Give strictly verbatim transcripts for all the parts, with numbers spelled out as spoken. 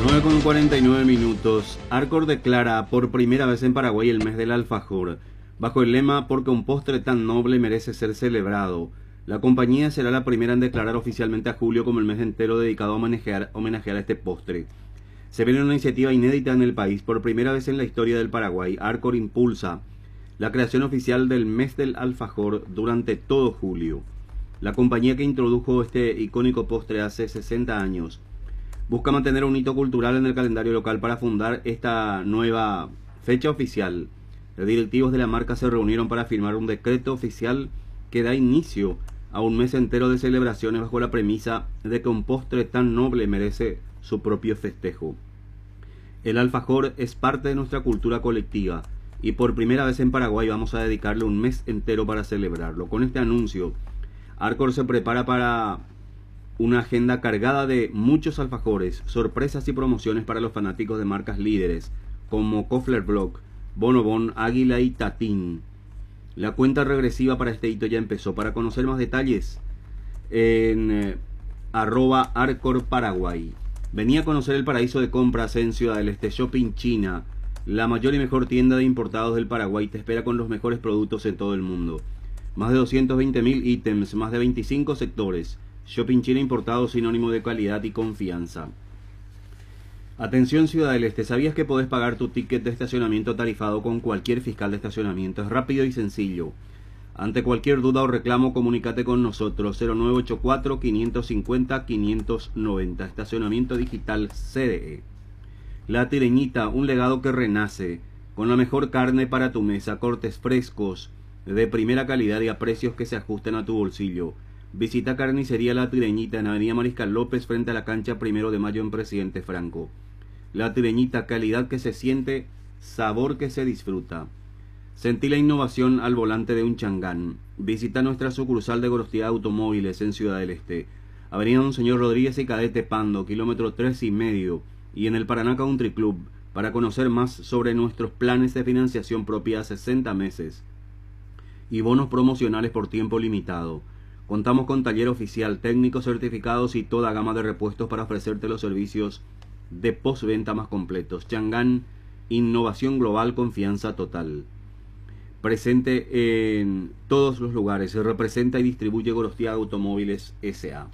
nueve con cuarenta y nueve minutos. Arcor declara por primera vez en Paraguay el mes del alfajor, bajo el lema "Porque un postre tan noble merece ser celebrado". La compañía será la primera en declarar oficialmente a julio como el mes entero dedicado a homenajear, homenajear a este postre. Se viene una iniciativa inédita en el país. Por primera vez en la historia del Paraguay, Arcor impulsa la creación oficial del mes del alfajor durante todo julio. La compañía que introdujo este icónico postre hace sesenta años busca mantener un hito cultural en el calendario local para fundar esta nueva fecha oficial. Los directivos de la marca se reunieron para firmar un decreto oficial que da inicio a un mes entero de celebraciones bajo la premisa de que un postre tan noble merece su propio festejo. El alfajor es parte de nuestra cultura colectiva y por primera vez en Paraguay vamos a dedicarle un mes entero para celebrarlo. Con este anuncio, Arcor se prepara para una agenda cargada de muchos alfajores, sorpresas y promociones para los fanáticos de marcas líderes como Kofler Block, Bonobon, Águila y Tatín. La cuenta regresiva para este hito ya empezó. Para conocer más detalles, en eh, arroba Arcor Paraguay. Venía a conocer el paraíso de compras en Ciudad del Este. Shopping China, la mayor y mejor tienda de importados del Paraguay, te espera con los mejores productos en todo el mundo. Más de doscientos veinte mil ítems, más de veinticinco sectores. Shopping China Importado, sinónimo de calidad y confianza. Atención Ciudad del Este, ¿sabías que podés pagar tu ticket de estacionamiento tarifado con cualquier fiscal de estacionamiento? Es rápido y sencillo. Ante cualquier duda o reclamo, comunícate con nosotros. Cero nueve ocho cuatro, quinientos cincuenta, quinientos noventa. Estacionamiento Digital C D E. La Tireñita, un legado que renace, con la mejor carne para tu mesa, cortes frescos, de primera calidad y a precios que se ajusten a tu bolsillo. Visita Carnicería La Tireñita en Avenida Mariscal López frente a la cancha Primero de Mayo en Presidente Franco. La Tireñita, calidad que se siente, sabor que se disfruta. Sentí la innovación al volante de un Changán. Visita nuestra sucursal de Gorostía Automóviles en Ciudad del Este. Avenida Don Señor Rodríguez y Cadete Pando, kilómetro tres y medio. Y en el Paraná Country Club, para conocer más sobre nuestros planes de financiación propia a sesenta meses. Y bonos promocionales por tiempo limitado. Contamos con taller oficial, técnicos certificados y toda gama de repuestos para ofrecerte los servicios de postventa más completos. Changán, innovación global, confianza total. Presente en todos los lugares. Se representa y distribuye Gorostía Automóviles S A.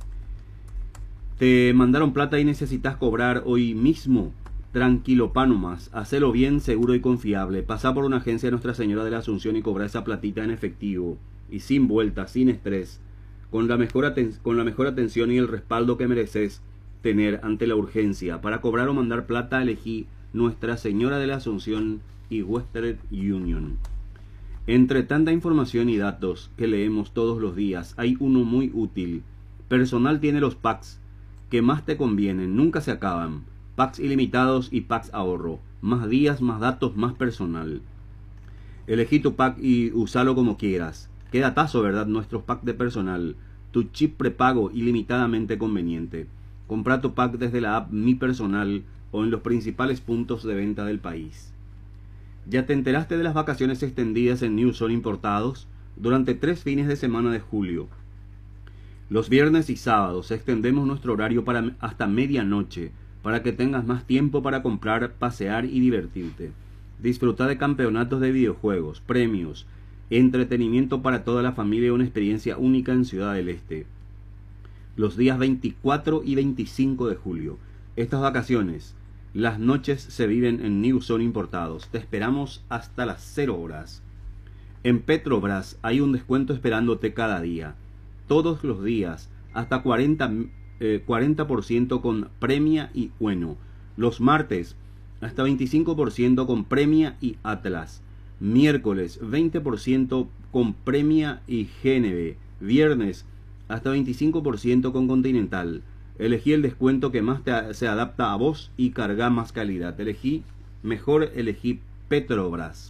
Te mandaron plata y necesitas cobrar hoy mismo. Tranquilo, pa nomás. Hacelo bien, seguro y confiable. Pasá por una agencia de Nuestra Señora de la Asunción y cobra esa platita en efectivo. Y sin vuelta, sin estrés, con la, mejor con la mejor atención y el respaldo que mereces tener ante la urgencia. Para cobrar o mandar plata, elegí Nuestra Señora de la Asunción y Western Union. Entre tanta información y datos que leemos todos los días, hay uno muy útil. Personal tiene los packs que más te convienen, nunca se acaban. Packs ilimitados y packs ahorro. Más días, más datos, más personal. Elegí tu pack y usalo como quieras. Qué datazo, ¿verdad? Nuestros packs de personal. Tu chip prepago ilimitadamente conveniente. Compra tu pack desde la app Mi Personal o en los principales puntos de venta del país. ¿Ya te enteraste de las vacaciones extendidas en New Zone Importados? Durante tres fines de semana de julio. Los viernes y sábados extendemos nuestro horario para hasta medianoche para que tengas más tiempo para comprar, pasear y divertirte. Disfruta de campeonatos de videojuegos, premios, entretenimiento para toda la familia y una experiencia única en Ciudad del Este. Los días veinticuatro y veinticinco de julio. Estas vacaciones, las noches se viven en New Zone Importados. Te esperamos hasta las cero horas. En Petrobras hay un descuento esperándote cada día. Todos los días, hasta cuarenta, eh, cuarenta por ciento con Premia y Bueno. Los martes, hasta veinticinco por ciento con Premia y Atlas. Miércoles, veinte por ciento con Premia y Géneve. Viernes, hasta veinticinco por ciento con Continental. Elegí el descuento que más te, se adapta a vos y carga más calidad. Elegí, mejor elegí Petrobras.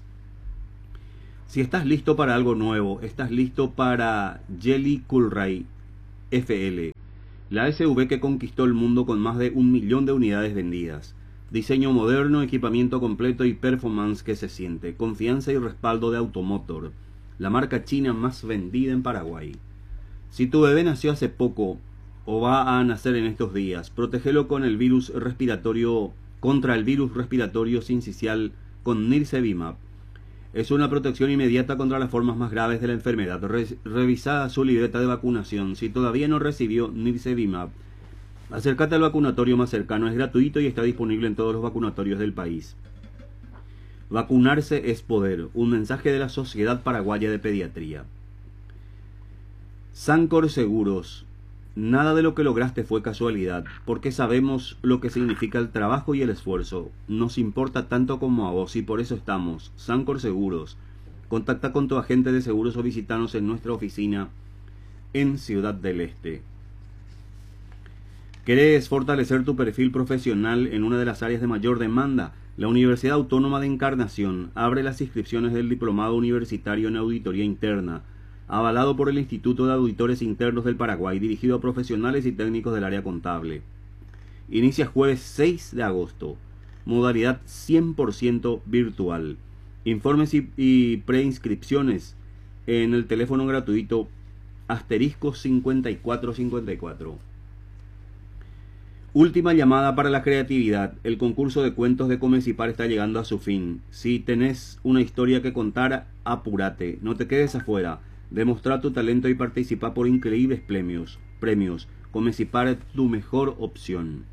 Si estás listo para algo nuevo, estás listo para Jelly Coolray F L. La S U V que conquistó el mundo con más de un millón de unidades vendidas. Diseño moderno, equipamiento completo y performance que se siente. Confianza y respaldo de Automotor. La marca china más vendida en Paraguay. Si tu bebé nació hace poco o va a nacer en estos días. Protégelo con el virus respiratorio, contra el virus respiratorio sincicial con Nirsevimab. Es una protección inmediata contra las formas más graves de la enfermedad. Re revisa su libreta de vacunación. Si todavía no recibió Nirsevimab, acércate al vacunatorio más cercano. Es gratuito y está disponible en todos los vacunatorios del país. Vacunarse es poder. Un mensaje de la Sociedad Paraguaya de Pediatría. Sancor Seguros. Nada de lo que lograste fue casualidad, porque sabemos lo que significa el trabajo y el esfuerzo. Nos importa tanto como a vos y por eso estamos. Sancor Seguros. Contacta con tu agente de seguros o visítanos en nuestra oficina en Ciudad del Este. ¿Querés fortalecer tu perfil profesional en una de las áreas de mayor demanda? La Universidad Autónoma de Encarnación abre las inscripciones del Diplomado Universitario en Auditoría Interna, avalado por el Instituto de Auditores Internos del Paraguay, dirigido a profesionales y técnicos del área contable. Inicia jueves seis de agosto, modalidad cien por ciento virtual. Informes y, y preinscripciones en el teléfono gratuito asterisco cincuenta y cuatro cincuenta y cuatro. Última llamada para la creatividad. El concurso de cuentos de Comecipar está llegando a su fin. Si tenés una historia que contar, apúrate, no te quedes afuera. Demostrar tu talento y participa por increíbles premios. Premios. Comecipar es tu mejor opción.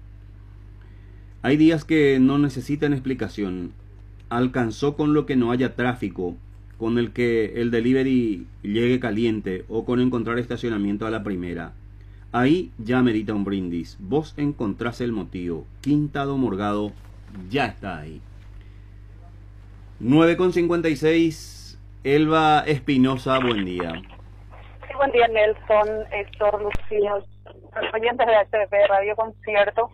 Hay días que no necesitan explicación. Alcanzó con lo que no haya tráfico, con el que el delivery llegue caliente o con encontrar estacionamiento a la primera. Ahí ya medita un brindis. Vos encontrás el motivo. Quinta do Morgado ya está ahí. nueve con cincuenta y seis. Elba Espinosa, buen día. Sí, buen día, Nelson, Héctor, Lucía, oyentes de A C P Radio Concierto.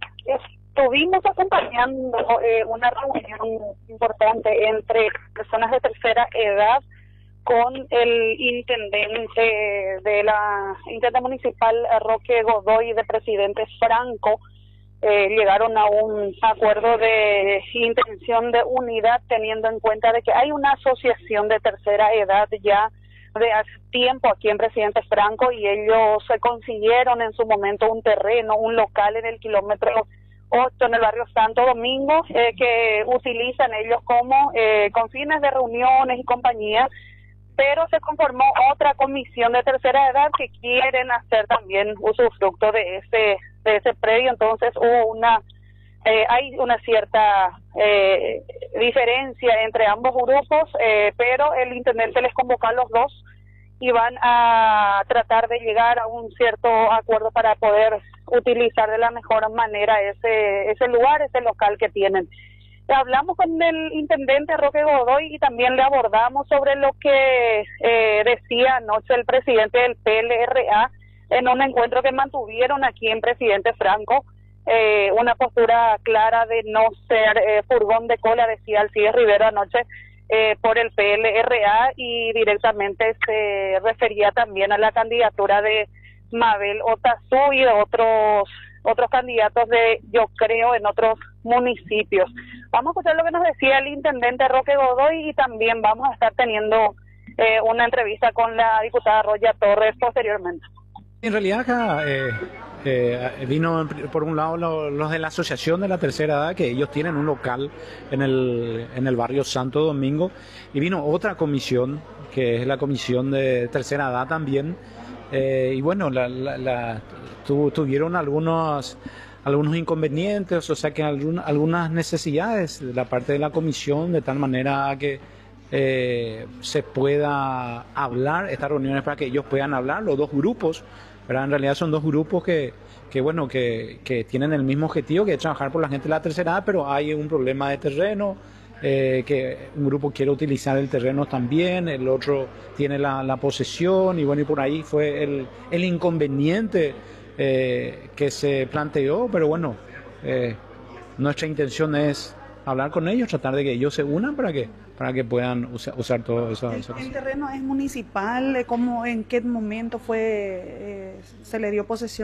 Estuvimos acompañando eh, una reunión importante entre personas de tercera edad con el intendente de la intendente municipal Roque Godoy y de presidente Franco. Eh, llegaron a un acuerdo de intención de unidad, teniendo en cuenta de que hay una asociación de tercera edad ya de hace tiempo aquí en Presidente Franco, y ellos se consiguieron en su momento un terreno, un local en el kilómetro ocho en el barrio Santo Domingo, eh, que utilizan ellos como eh, con fines de reuniones y compañía. Pero se conformó otra comisión de tercera edad que quieren hacer también usufructo de ese de ese predio. Entonces hubo una eh, hay una cierta eh, diferencia entre ambos grupos, eh, pero el intendente les convocó a los dos y van a tratar de llegar a un cierto acuerdo para poder utilizar de la mejor manera ese ese lugar, ese local que tienen. Hablamos con el intendente Roque Godoy y también le abordamos sobre lo que eh, decía anoche el presidente del P L R A en un encuentro que mantuvieron aquí en Presidente Franco, eh, una postura clara de no ser eh, furgón de cola, decía Alcides Rivero anoche, eh, por el P L R A, y directamente se refería también a la candidatura de Mabel Otazú y de otros otros candidatos de, yo creo, en otros municipios. Vamos a escuchar lo que nos decía el intendente Roque Godoy y también vamos a estar teniendo eh, una entrevista con la diputada Roya Torres posteriormente. En realidad acá eh, eh, vino por un lado los, los de la Asociación de la Tercera Edad, que ellos tienen un local en el, en el barrio Santo Domingo, y vino otra comisión, que es la Comisión de Tercera Edad también, eh, y bueno, la, la, la, tu, tuvieron algunos... algunos inconvenientes, o sea que algún, algunas necesidades de la parte de la comisión, de tal manera que eh, se pueda hablar, estas reuniones para que ellos puedan hablar, los dos grupos, ¿verdad? En realidad son dos grupos que, que bueno, que, que tienen el mismo objetivo, que es trabajar por la gente de la tercera edad, pero hay un problema de terreno, eh, que un grupo quiere utilizar el terreno también, el otro tiene la, la posesión, y bueno, y por ahí fue el, el inconveniente Eh, que se planteó, pero bueno, eh, nuestra intención es hablar con ellos, tratar de que ellos se unan para que para que puedan usar, usar todo eso. ¿El, el terreno es municipal? ¿Cómo, en qué momento fue eh, se le dio posesión?